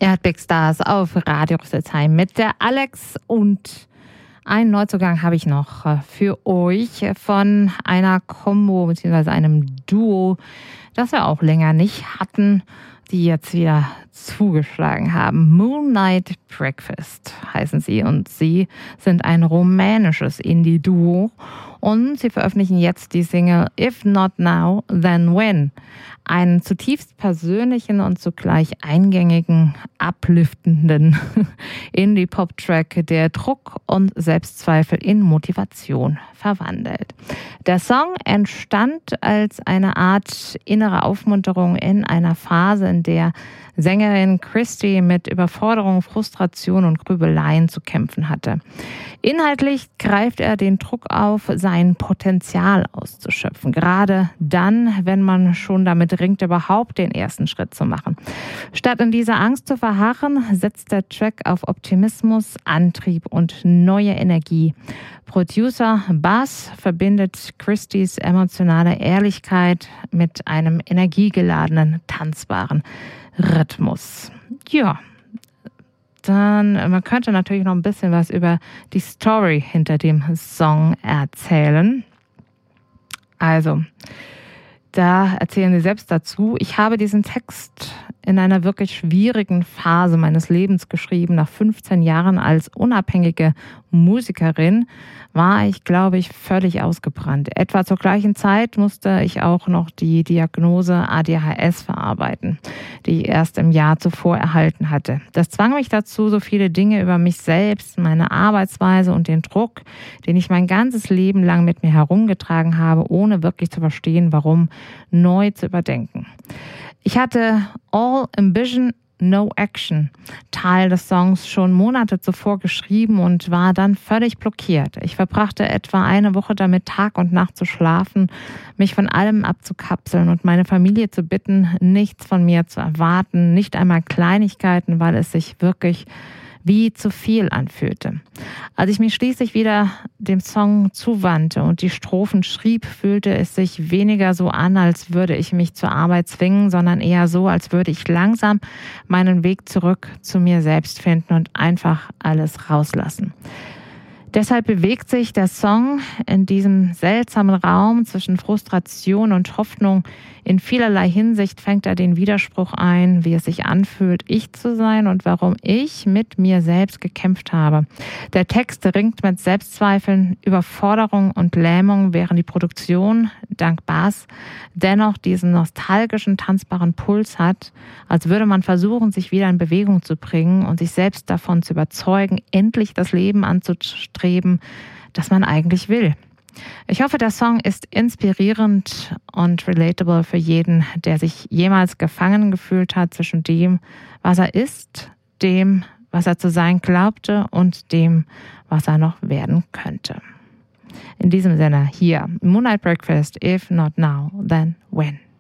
Er hat Big Stars auf Radio Rüsselsheim mit der Alex und einen Neuzugang habe ich noch für euch von einer Combo bzw. einem Duo, das wir auch länger nicht hatten, die jetzt wieder zugeschlagen haben. Moonlight Breakfast heißen sie und sie sind ein rumänisches Indie-Duo und sie veröffentlichen jetzt die Single If Not Now, Then When. Einen zutiefst persönlichen und zugleich eingängigen, upliftenden Indie-Pop-Track, der Druck und Selbstzweifel in Motivation verwandelt. Der Song entstand als eine Art innere Aufmunterung in einer Phase, in der Sängerin Christy mit Überforderung, Frustration und Grübeleien zu kämpfen hatte. Inhaltlich greift er den Druck auf, sein Potenzial auszuschöpfen. Gerade dann, wenn man schon damit ringt, überhaupt den ersten Schritt zu machen. Statt in dieser Angst zu verharren, setzt der Track auf Optimismus, Antrieb und neue Energie. Producer Bass verbindet Christys emotionale Ehrlichkeit mit einem energiegeladenen, tanzbaren Rhythmus. Ja, dann, man könnte natürlich noch ein bisschen was über die Story hinter dem Song erzählen. Also, da erzählen sie selbst dazu: Ich habe diesen Text in einer wirklich schwierigen Phase meines Lebens geschrieben. Nach 15 Jahren als unabhängige Musikerin war ich, glaube ich, völlig ausgebrannt. Etwa zur gleichen Zeit musste ich auch noch die Diagnose ADHS verarbeiten, die ich erst im Jahr zuvor erhalten hatte. Das zwang mich dazu, so viele Dinge über mich selbst, meine Arbeitsweise und den Druck, den ich mein ganzes Leben lang mit mir herumgetragen habe, ohne wirklich zu verstehen, warum, neu zu überdenken. Ich hatte All Ambition, No Action, Teil des Songs, schon Monate zuvor geschrieben und war dann völlig blockiert. Ich verbrachte etwa eine Woche damit, Tag und Nacht zu schlafen, mich von allem abzukapseln und meine Familie zu bitten, nichts von mir zu erwarten, nicht einmal Kleinigkeiten, weil es sich wirklich wie zu viel anfühlte. Als ich mich schließlich wieder dem Song zuwandte und die Strophen schrieb, fühlte es sich weniger so an, als würde ich mich zur Arbeit zwingen, sondern eher so, als würde ich langsam meinen Weg zurück zu mir selbst finden und einfach alles rauslassen. Deshalb bewegt sich der Song in diesem seltsamen Raum zwischen Frustration und Hoffnung. In vielerlei Hinsicht fängt er den Widerspruch ein, wie es sich anfühlt, ich zu sein und warum ich mit mir selbst gekämpft habe. Der Text ringt mit Selbstzweifeln, Überforderung und Lähmung, während die Produktion, dank Bass, dennoch diesen nostalgischen, tanzbaren Puls hat, als würde man versuchen, sich wieder in Bewegung zu bringen und sich selbst davon zu überzeugen, endlich das Leben anzustreben, das man eigentlich will. Ich hoffe, der Song ist inspirierend und relatable für jeden, der sich jemals gefangen gefühlt hat zwischen dem, was er ist, dem, was er zu sein glaubte und dem, was er noch werden könnte. In diesem Sinne hier, Moonlight Breakfast, If Not Now, Then When.